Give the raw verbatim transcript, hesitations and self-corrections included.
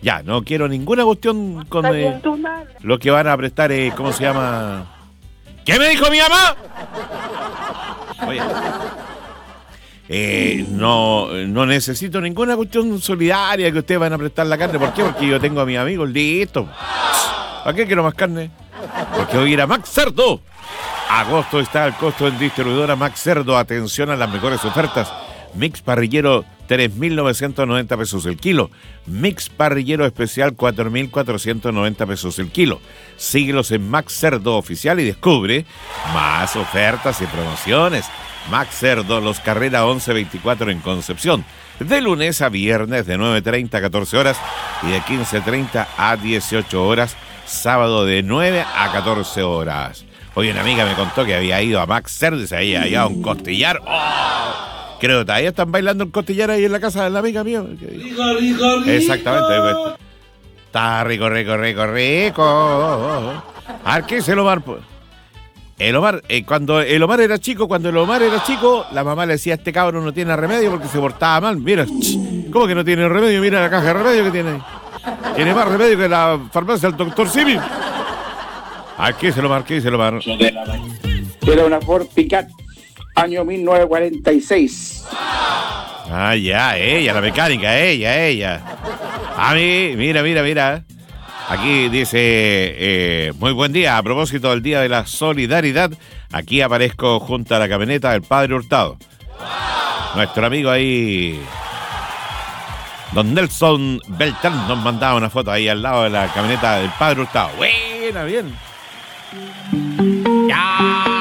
Ya, no quiero ninguna cuestión con eh, lo que van a prestar, eh, ¿cómo se llama? ¿Qué me dijo mi mamá? Oye, eh, no, no necesito ninguna cuestión solidaria que ustedes van a prestar la carne. ¿Por qué? Porque yo tengo a mis amigos listos. ¿Para qué quiero más carne? Porque voy a ir a Max Cerdo. Agosto está el costo en distribuidora Max Cerdo. Atención a las mejores ofertas. Mix parrillero, tres mil novecientos noventa pesos el kilo. Mix parrillero especial, cuatro mil cuatrocientos noventa pesos el kilo. Síguelos en Max Cerdo Oficial y descubre más ofertas y promociones. Max Cerdo, Los Carrera once veinticuatro en Concepción. De lunes a viernes de nueve treinta a catorce horas y de quince treinta a dieciocho horas. Sábado de nueve a catorce horas. Hoy una amiga me contó que había ido a Max Cerdo y se había ido a un costillar. ¡Oh! Creo que todavía están bailando el costillar ahí en la casa de la amiga mía. Rico, rico, rico. Exactamente. Está rico, rico, rico, rico. A ver, ¿qué es el Omar? El Omar, eh, cuando el Omar era chico, cuando el Omar era chico, la mamá le decía, este cabrón no tiene remedio porque se portaba mal. Mira, ¿cómo que no tiene remedio? Mira la caja de remedio que tiene ahí. Tiene más remedio que la farmacia del doctor Simi. A ver, ¿qué es el Omar? ¿Qué es el Omar? Era una Ford Picat. Año mil novecientos cuarenta y seis. Ah, ya, ella, la mecánica, ella, ella. A mí, mira, mira, mira. Aquí dice, eh, muy buen día, a propósito del Día de la Solidaridad, aquí aparezco junto a la camioneta del Padre Hurtado. Nuestro amigo ahí, don Nelson Beltrán, nos mandaba una foto ahí al lado de la camioneta del Padre Hurtado. Buena, bien. Ya.